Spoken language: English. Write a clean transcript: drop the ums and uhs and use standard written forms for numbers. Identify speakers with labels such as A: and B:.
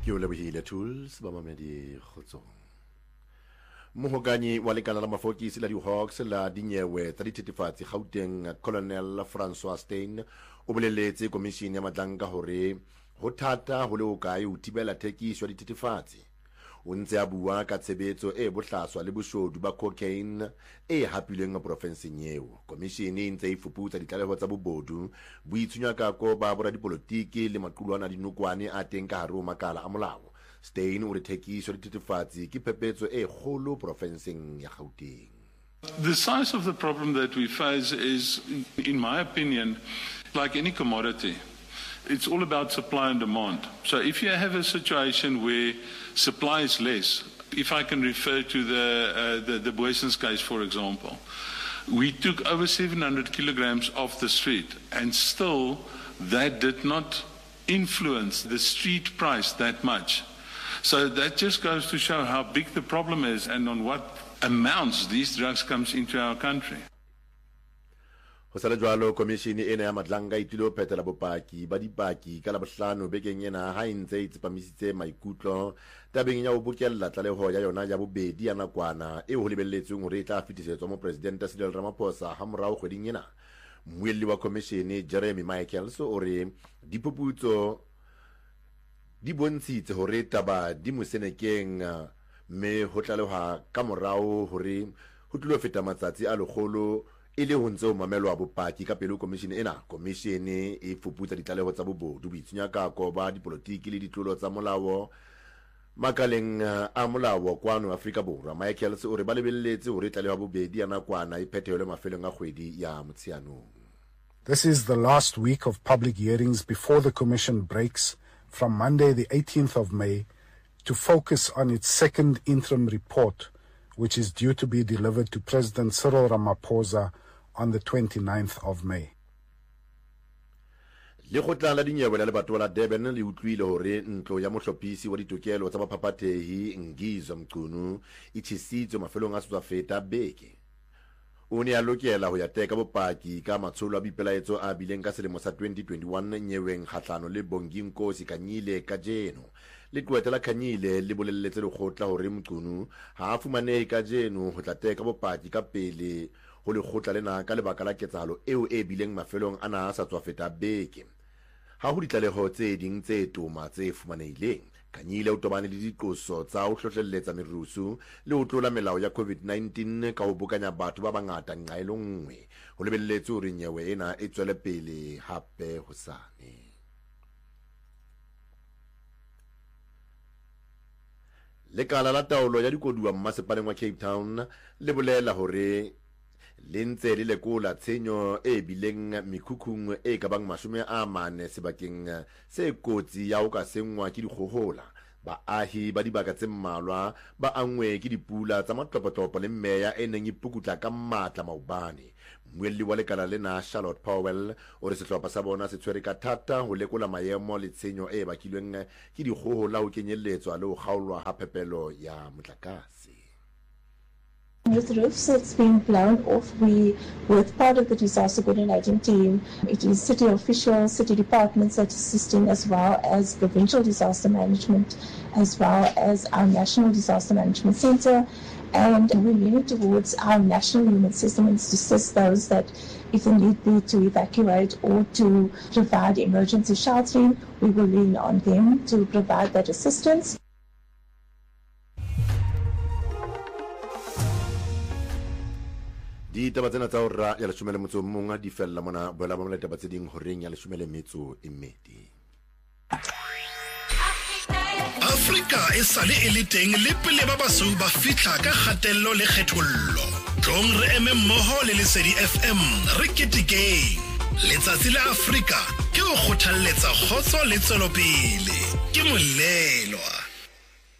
A: ke o lebohile tools ba mamedi kgotsong. Mohokanyi wa lekala la mafokisi la di-Hawks la dinyewe tsa dithethefatsi Gauteng Colonel Francois Steyn o boleletse komishini ya matlanka hore ho thata ho le ho kae ho thibela thekiso ya dithethefatsi. O ntse a bua ka tshebetso e bohlaswa le boshodu ba cocaine e hapilweng profenseng eo. Komishini e ntse e fuputsa ditlaleho tsa bobodu boitshunyakako ba boradipolotiki le maqulwana a dinokwane a teng ka hare ho makala a molao. Steyn o re thekiso ya dithethefatsi ke phepetso e kgolo profenseng ya Gauteng.
B: The size of the problem that we face is, in my opinion, like any commodity. It's all about supply and demand. So if you have a situation where supply is less, if I can refer to the Boysens case, for example, we took over 700 kilograms off the street, and still that did not influence the street price that much. So that just goes to show how big the problem is and on what amounts these drugs comes into our country.
A: Ho sala jwalo komishini ena ya matlanga e tlilo phetela bopaki ba dipaki ka la bohlano bekeng ena ha ntse e tsepamisitse maikutlo tabeng ya ho bokella tlaleho ya yona ya bobedi ya nakwana e ho lebelletsweng hore e tla fetisetswa mo president Cyril Ramaphosa ha morao kgweding ena. Mmuelli wa komishini Jeremy Michaels o re diphuputso di bontshitse hore taba di mosenekeng me ho tlaleha ka morao hore ho tlilo feta matsatsi a lekgolo ile ho ntse o mamelwa bopaki ka pele komishini ena. Komishini e fuputsa ditlaleho tsa bobodu boitshunyakako ba dipolotiki le ditlolo tsa molao makaleng a molao kwano Afrika Borwa. Michaels o re ba lebelletse hore tlaleho bobedi ya nakwana e phethelwe mafelong a kgwedi ya Motsheanong.
C: This is the last week of public hearings before the Commission breaks from Monday the 18th of May to focus on its second interim report, which is due to be delivered to President Cyril Ramaphosa on the 29th of May.
A: Lekgotla la dinyewe la lebatowa la Durban le utlwile hore ntlo ya mohlophisi wa ditokelo tsa baphapathehi Ngizwa Mchunu e tjhisitswe mafelong a feta beke. O ne a lokela ho ya teka bopaki ka matsholo a boipelaetso a bileng ka selemo sa 2021 nyeweng kgahlano le Bonginkosi Kanyile kajeno. Leqwetha la Kanyile le bolelletse lekgotla hore Mchunu ha a fumanehe kajeno ho tla teka bopaki ka pele ho lekgotla lena ka lebaka la ketsahalo eo e bileng mafelong ana a sa tswa feta beke. Ha ho ditlaleho tse ding tse toma tse fumanehileng. Kanyile o tobane le diqoso tsa ho hlohlelletsa merusu le ho tlola melao ya COVID-19 ka ho bokanya batho ba bangata nqa e le nngwe. Ho lebelletswe hore nyewe ena e tswele pele hape hosane. Lekala la taolo ya dikoduwa mmasepaleng wa Cape Town le bolela hore le ntse le lekola tshenyo e bileng mekhukhung e ka bang 40 sebakeng se kotsi ya ho ka sengwa ke dikgohola. Baahi ba dibaka tse mmalwa ba angwe ke dipula tsa matlopotopo le meya e neng e pukutla ka matla maobane. Mmuelli wa lekala lena Charlotte Powell o re sehlopha sa bona se tshwere ka thata ho lekola maemo le tshenyo e bakilweng ke dikgohola ho kenyelletswa le ho kgaolwa ha phepelo ya motlakase.
D: With roofs that's been blown off, we, with part of the disaster coordinating team, it is city officials, city departments that are assisting, as well as provincial disaster management, as well as our national disaster management center. And we're leaning towards our national unit system and to assist those that, if they need be to evacuate or to provide emergency sheltering, we will lean on them to provide that assistance.
A: Di taba tsena tsa hora ya 11 di fella mona boela ba taba tse ding horeng ya 12.
E: Afrika e sale e le teng le pele ba basou ba fitla ka kgatello le kgethollo. Tong re eme mmoho le Lesedi FM re ketekeng. Letsatsi la Afrika ke ho kgothalletsa kgotso le tswelopele. Ke molelwa.